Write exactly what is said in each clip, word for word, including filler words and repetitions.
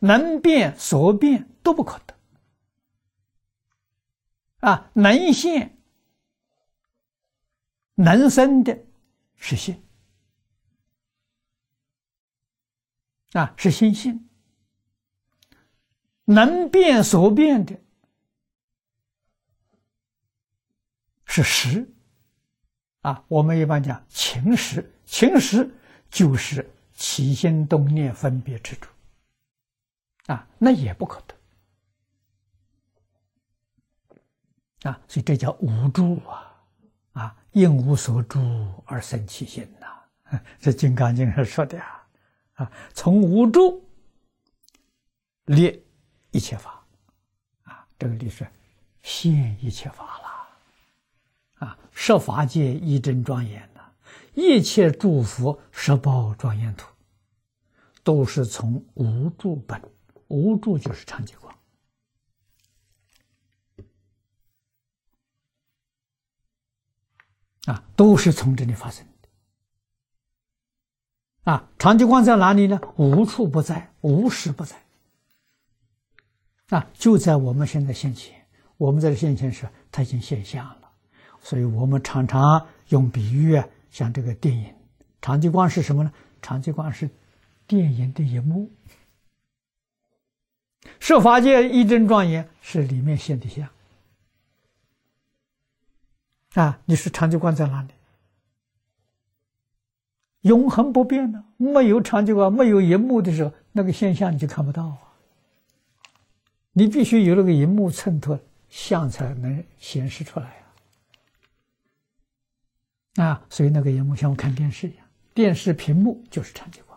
能变所变都不可得啊！能现能生的是心啊，是心性；能变所变的是识啊。我们一般讲情识，情识就是起心动念分别执着啊，那也不可得啊，所以这叫无住啊啊，应无所住而生其心呐、啊，这《金刚经》上说的呀啊，从无住列一切法啊，这个里是现一切法了啊，十法界一真庄严呐、啊，一切诸佛十报庄严土，都是从无住本，无住就是常寂光。啊，都是从这里发生的。啊，常寂光在哪里呢？无处不在，无时不在。啊，就在我们现在现前。我们在这现前时，它已经现象了。所以我们常常用比喻啊，像这个电影，常寂光是什么呢？常寂光是电影的荧幕，十法界一真庄严是里面现的相。啊，你说常寂光在哪里？永恒不变的，没有常寂光，没有荧幕的时候，那个现象你就看不到啊。你必须有那个荧幕衬托，相才能显示出来啊。啊，所以那个荧幕像我看电视一样，电视屏幕就是常寂光。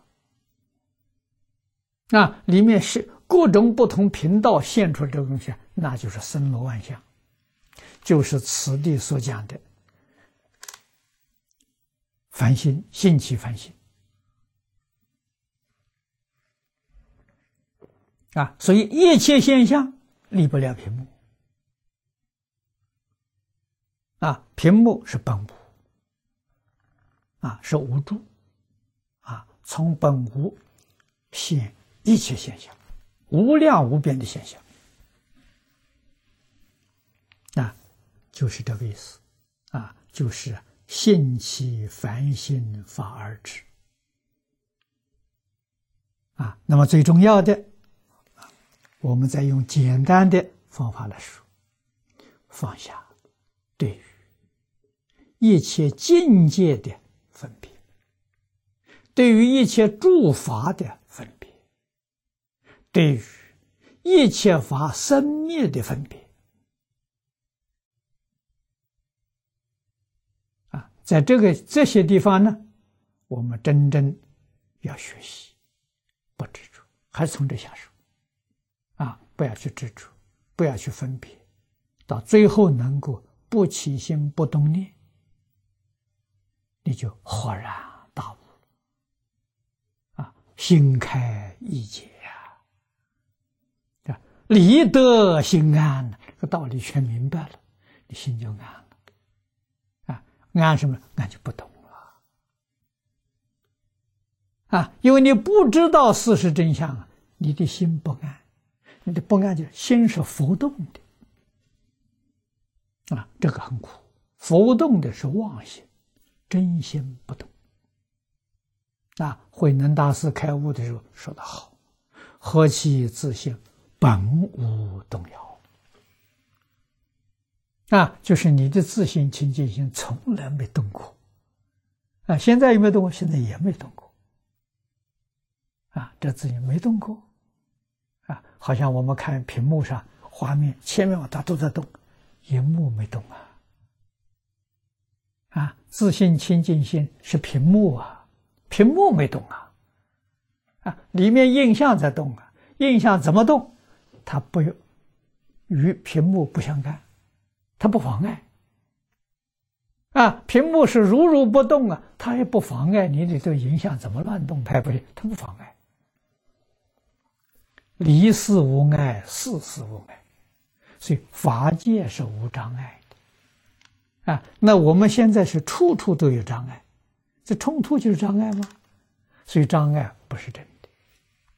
啊，里面是各种不同频道现出这个东西，那就是森罗万象。就是此地所讲的凡心，性起凡心啊，所以一切现象离不了屏幕啊，屏幕是本无啊，是无住啊，从本无现一切现象，无量无边的现象啊。就是这个意思啊，就是性起凡心法而止啊。那么最重要的，我们再用简单的方法来说，放下对于一切境界的分别，对于一切诸法的分别，对于一切法生灭的分别。在这个这些地方呢，我们真正要学习，不执着，还是从这下手啊！不要去执着，不要去分别，到最后能够不起心不动念，你就豁然大悟啊，心开意解呀、啊，理得心安，这个道理全明白了，你心就安了。安什么？安就不懂了啊！因为你不知道事实真相啊，你的心不安，你的不安就是心是浮动的啊，这个很苦。浮动的是妄心，真心不动啊。慧能大师开悟的时候说得好：“何其自性，本无动摇。”啊，就是你的自信清净心从来没动过啊！现在有没有动过？现在也没动过啊！这自信没动过啊！好像我们看屏幕上画面，千变万化都在动，荧幕没动啊！啊，自信清净心是屏幕啊，屏幕没动啊！啊，里面印象在动啊，印象怎么动？它不与屏幕不相干。它不妨碍啊，屏幕是如如不动啊，它也不妨碍你的这个影像怎么乱动，它也不行，它不妨碍。离事无碍，事事无碍，所以法界是无障碍的啊。那我们现在是处处都有障碍，这冲突就是障碍吗？所以障碍不是真的。